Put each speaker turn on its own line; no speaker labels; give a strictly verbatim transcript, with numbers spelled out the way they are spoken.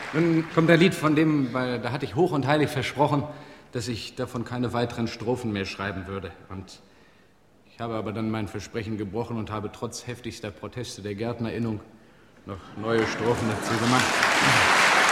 Nun kommt ein Lied, von dem, weil, da hatte ich hoch und heilig versprochen, dass ich davon keine weiteren Strophen mehr schreiben würde. Und ich habe aber dann mein Versprechen gebrochen und habe trotz heftigster Proteste der Gärtnerinnung noch neue Strophen dazu gemacht.